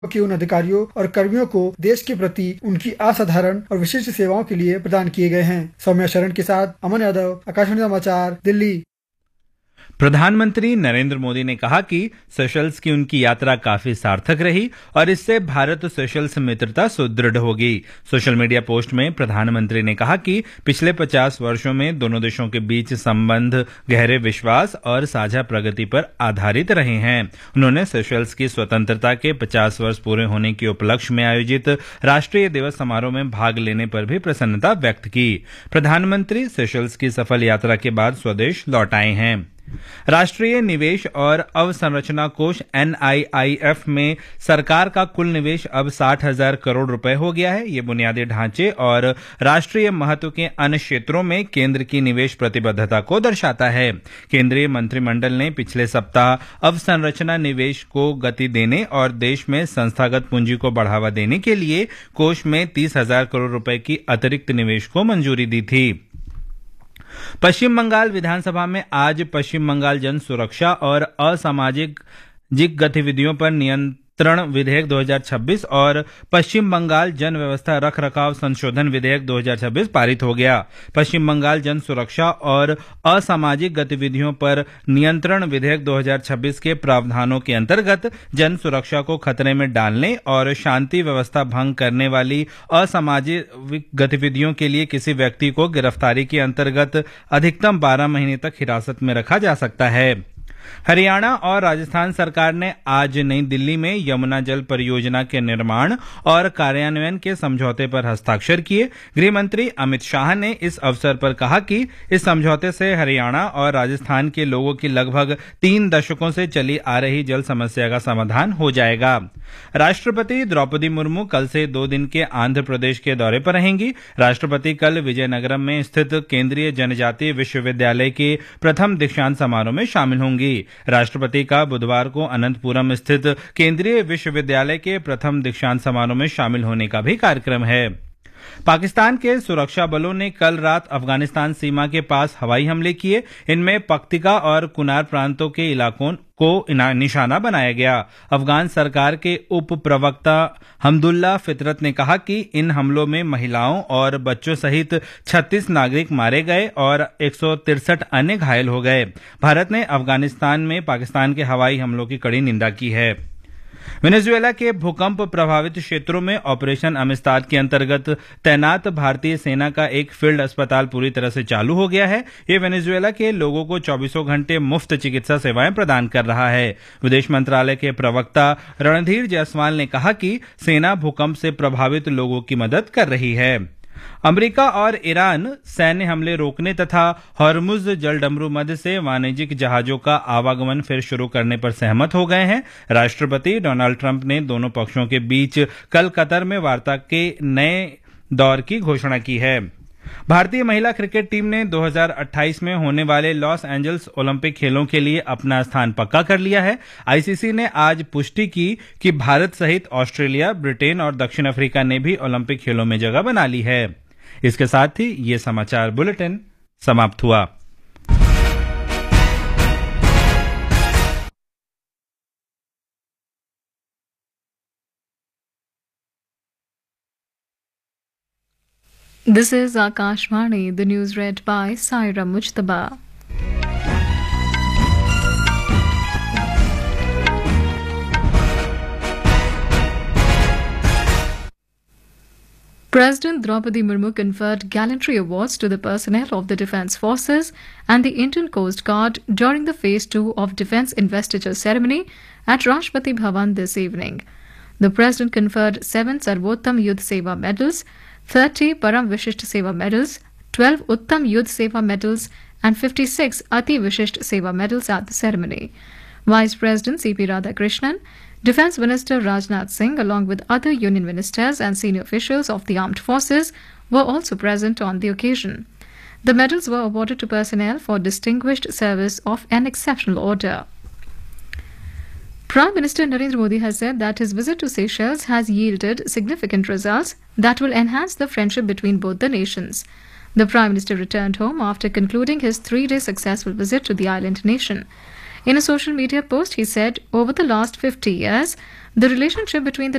कि उन अधिकारियों और कर्मियों को देश के प्रति उनकी असाधारण और विशिष्ट सेवाओं के लिए प्रदान किए गए हैं। सौम्या शरण के साथ अमन यादव, आकाशवाणी समाचार, दिल्ली। प्रधानमंत्री नरेंद्र मोदी ने कहा कि सेशल्स की उनकी यात्रा काफी सार्थक रही और इससे भारत सेशल्स मित्रता सुदृढ़ होगी। सोशल मीडिया पोस्ट में प्रधानमंत्री ने कहा कि पिछले 50 वर्षों में दोनों देशों के बीच संबंध गहरे विश्वास और साझा प्रगति पर आधारित रहे हैं। उन्होंने सेशल्स की स्वतंत्रता के 50 वर्ष पूरे होने के उपलक्ष्य में आयोजित राष्ट्रीय दिवस समारोह में भाग लेने पर भी प्रसन्नता व्यक्त की। प्रधानमंत्री सेशल्स की सफल यात्रा के बाद स्वदेश लौट आए हैं। राष्ट्रीय निवेश और अवसंरचना कोष NIIF में सरकार का कुल निवेश अब 60,000 करोड़ रुपए हो गया है। ये बुनियादी ढांचे और राष्ट्रीय महत्व के अन्य क्षेत्रों में केंद्र की निवेश प्रतिबद्धता को दर्शाता है। केंद्रीय मंत्रिमंडल ने पिछले सप्ताह अवसंरचना निवेश को गति देने और देश में संस्थागत पूंजी को बढ़ावा देने के लिए कोष में 30,000 करोड़ रुपए की अतिरिक्त निवेश को मंजूरी दी थी। पश्चिम बंगाल विधानसभा में आज पश्चिम बंगाल जन सुरक्षा और असामाजिक गतिविधियों पर नियंत्रण विधेयक 2026 और पश्चिम बंगाल जन व्यवस्था रखरखाव संशोधन विधेयक 2026 पारित हो गया। पश्चिम बंगाल जन सुरक्षा और असामाजिक गतिविधियों पर नियंत्रण विधेयक 2026 के प्रावधानों के अंतर्गत जन सुरक्षा को खतरे में डालने और शांति व्यवस्था भंग करने वाली असामाजिक गतिविधियों के लिए किसी व्यक्ति को गिरफ्तारी के अंतर्गत अधिकतम 12 महीने तक हिरासत में रखा जा सकता है। हरियाणा और राजस्थान सरकार ने आज नई दिल्ली में यमुना जल परियोजना के निर्माण और कार्यान्वयन के समझौते पर हस्ताक्षर किए। गृह मंत्री अमित शाह ने इस अवसर पर कहा कि इस समझौते से हरियाणा और राजस्थान के लोगों की लगभग 3 दशकों से चली आ रही जल समस्या का समाधान हो जाएगा। राष्ट्रपति द्रौपदी मुर्मू कल से 2 दिन के आंध्र प्रदेश के दौरे पर रहेंगी। राष्ट्रपति कल विजयनगरम में स्थित केंद्रीय जनजातीय विश्वविद्यालय के प्रथम दीक्षांत समारोह में शामिल होंगी। राष्ट्रपति का बुधवार को अनंतपुरम स्थित केंद्रीय विश्वविद्यालय के प्रथम दीक्षांत समारोह में शामिल होने का भी कार्यक्रम है। पाकिस्तान के सुरक्षा बलों ने कल रात अफगानिस्तान सीमा के पास हवाई हमले किए। इनमें पख्तिका और कुनार प्रांतों के इलाकों को निशाना बनाया गया। अफगान सरकार के उप प्रवक्ता हमदुल्ला फितरत ने कहा कि इन हमलों में महिलाओं और बच्चों सहित 36 नागरिक मारे गए और 163 अन्य घायल हो गए। भारत ने अफगानिस्तान में पाकिस्तान के हवाई हमलों की कड़ी निंदा की है। वेनेजुएला के भूकंप प्रभावित क्षेत्रों में ऑपरेशन अमिस्ताद के अंतर्गत तैनात भारतीय सेना का एक फील्ड अस्पताल पूरी तरह से चालू हो गया है। ये वेनेजुएला के लोगों को 24 घंटे मुफ्त चिकित्सा सेवाएं प्रदान कर रहा है। विदेश मंत्रालय के प्रवक्ता रणधीर जायसवाल ने कहा कि सेना भूकंप से प्रभावित लोगों की मदद कर रही है। अमेरिका और ईरान सैन्य हमले रोकने तथा हॉर्मुज जलडमरू मध्य से वाणिज्यिक जहाजों का आवागमन फिर शुरू करने पर सहमत हो गए हैं। राष्ट्रपति डोनाल्ड ट्रंप ने दोनों पक्षों के बीच कल कतर में वार्ता के नए दौर की घोषणा की है। भारतीय महिला क्रिकेट टीम ने 2028 में होने वाले लॉस एंजल्स ओलंपिक खेलों के लिए अपना स्थान पक्का कर लिया है। आईसीसी ने आज पुष्टि की कि भारत सहित ऑस्ट्रेलिया, ब्रिटेन और दक्षिण अफ्रीका ने भी ओलंपिक खेलों में जगह बना ली है। इसके साथ ही ये समाचार बुलेटिन समाप्त हुआ। This is Akashvani, the news read by Saira Mujtaba. President Draupadi Murmu conferred gallantry awards to the personnel of the Defence Forces and the Indian Coast Guard during the Phase 2 of Defence Investiture ceremony at Rashtrapati Bhavan this evening. The President conferred 7 Sarvottam Yudh Seva medals, 30 Param Vishisht Seva medals, 12 Uttam Yudh Seva medals and 56 Ati Vishisht Seva medals at the ceremony. Vice President C.P. Radhakrishnan, Defence Minister Rajnath Singh along with other Union Ministers and senior officials of the armed forces were also present on the occasion. The medals were awarded to personnel for distinguished service of an exceptional order. Prime Minister Narendra Modi has said that his visit to Seychelles has yielded significant results that will enhance the friendship between both the nations. The Prime Minister returned home after concluding his 3-day successful visit to the island nation. In a social media post, he said, "Over the last 50 years, The relationship between the